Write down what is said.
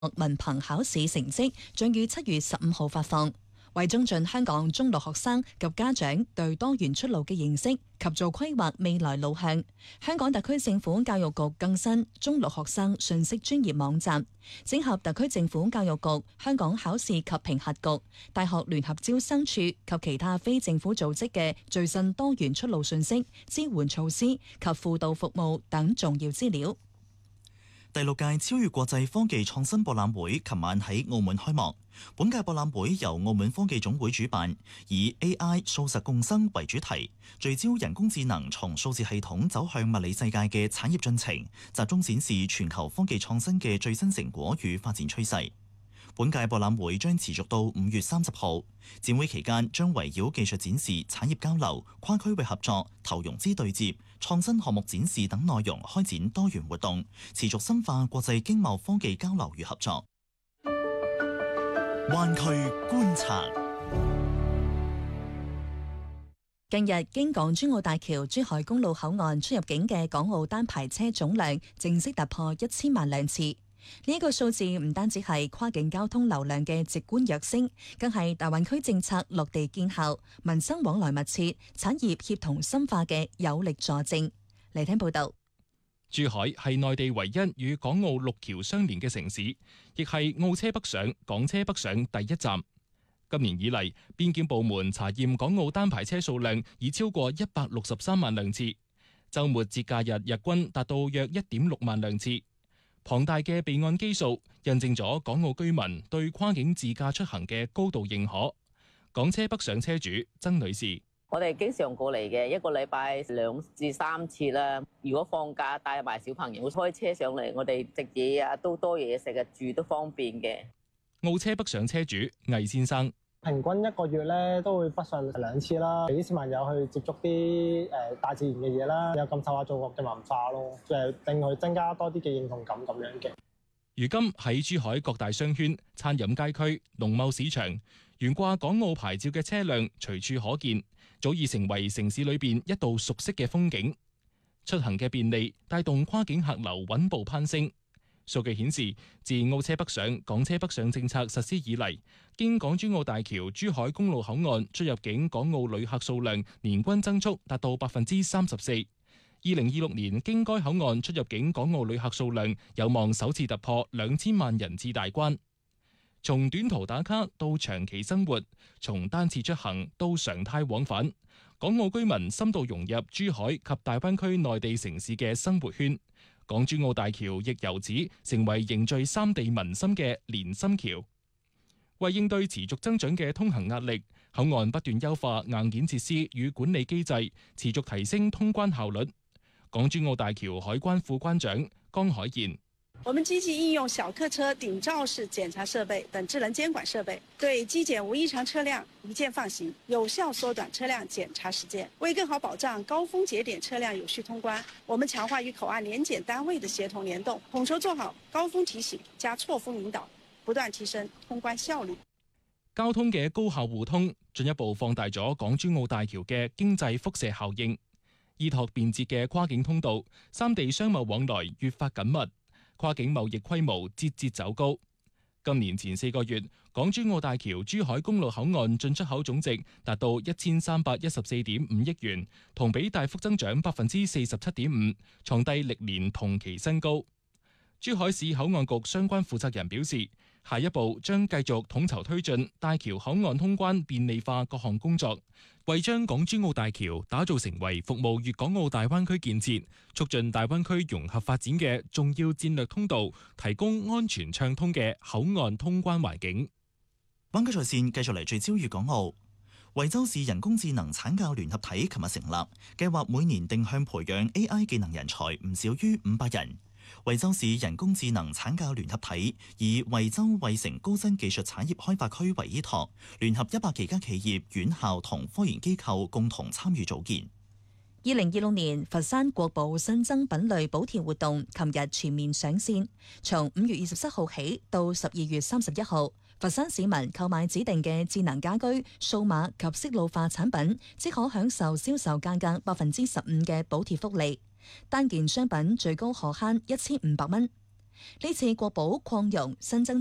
文憑考試成績將於7月15號發放。為增進香港中六學生及家長對多元出路嘅認識及做規劃未來路向，香港特區政府教育局更新中六學生信息專頁網站，整合特區政府教育局、香港考試及評核局、大學聯合招生處及其他非政府組織嘅最新多元出路信息、支援措施及輔導服務等重要資料。 第6屆超越國際科技創新博覽會琴晚喺澳門開幕。本屆博覽會由澳門科技總會主辦，以 AI 數實共生為主題，聚焦人工智能從數字系統走向物理世界嘅產業進程，集中展示全球科技創新嘅最新成果與發展趨勢。本屆博覽會將持續到5月30號，展會期間將圍繞技術展示、產業交流、跨區域合作、投融資對接、創新項目展示等內容開展多元活動，持續深化國際經貿科技交流與合作。灣區觀察。 近日經港珠澳大橋珠海公路口岸出入境嘅港澳單牌車總量正式突破1000萬輛次。呢個數字唔單止係跨境交通流量嘅直觀躍升，更係大灣區政策落地見效、民生往來密切、產業協同深化嘅有力佐證。嚟聽報道。 珠海係內地唯一與港澳陸橋相連嘅城市，亦係澳車北上、港車北上第一站。今年以嚟，邊檢部門查驗港澳單牌車數量已超過163萬輛次，週末節假日日均達到約1.6萬輛次。龐大嘅備案基數印證咗港澳居民對跨境自駕出行嘅高度認可。港車北上車主曾女士： 我哋經常過嚟嘅，一個禮拜2至3次啦。如果放假帶埋小朋友開車上嚟，我哋食嘢啊都多嘢食嘅，住都方便嘅。 澳車北上車主魏先生： 平均一個月咧都會北上2次啦，俾啲小朋友去接觸啲大自然嘅嘢啦，有感受下祖國嘅文化咯，令佢增加多啲嘅認同感咁樣嘅。 如今喺珠海各大商圈、餐飲街區、農貿市場，懸掛港澳牌照嘅車輛隨處可見，早已成為城市裏邊一道熟悉嘅風景。出行嘅便利帶動跨境客流穩步攀升。數據顯示，自澳車北上、港車北上政策實施以嚟，經港珠澳大橋珠海公路口岸出入境港澳旅客數量年均增速達到34%。2026年經該口岸出入境港澳旅客數量有望首次突破2000萬人次大關。從短途打卡到長期生活，從單次出行到常態往返，港澳居民深度融入珠海及大灣區內地城市嘅生活圈。港珠澳大橋亦由此成為凝聚三地民心嘅連心橋。為應對持續增長嘅通行壓力，口岸不斷優化硬件設施與管理機制，持續提升通關效率。港珠澳大橋海關副關長江海燕： 我們積極應用小客車頂罩式檢查設備等智能監管設備，對機檢無異常車輛一鍵放行，有效縮短車輛檢查時間。為更好保障高峰節點車輛有序通關，我們強化與口岸聯檢單位的協同聯動，統籌做好高峰提醒加錯峰引導，不斷提升通關效率。 交通嘅高效互通，進一步放大咗港珠澳大橋嘅經濟輻射效應。依託便捷嘅跨境通道，三地商貿往來越發緊密，跨境貿易規模節節走高。今年前4個月，港珠澳大橋珠海公路口岸進出口總值達到1314.5億元，同比大幅增長47.5%，創低歷年同期新高。珠海市口岸局相關負責人表示，下一步將繼續統籌推進大橋口岸通關便利化各項工作，為將港珠澳大橋打造成為服務粵港澳大灣區建設、促進大灣區融合發展嘅重要戰略通道，提供安全暢通嘅口岸通關環境。 灣區在線繼續嚟聚焦粵港澳。惠州市人工智能產教聯合體琴日成立，計劃每年定向培養 AI 技能人才唔少於500人。惠州市人工智能產教聯合體以惠州惠城高新技術產業開發區為依託，聯合100幾間企業、院校同科研機構共同參與組建。 2026年佛山國寶新增品類補貼活動琴日全面上線，從5月27號起到12月31號，佛山市民購買指定嘅智能家居、數碼及息路化產品，即可享受銷售價格15%嘅補貼福利。單件商品最高可慳1500蚊。 呢次國保擴容新增